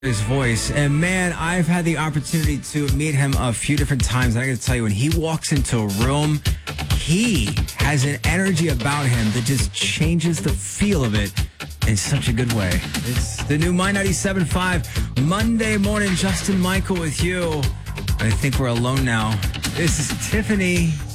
his voice, and man, I've had the opportunity to meet him a few different times, and I gotta tell you, when he walks into a room, he has an energy about him that just changes the feel of it in such a good way. It's the new My 97.5 Monday morning. Justin Michael with you. I think we're alone now. This is Tiffany.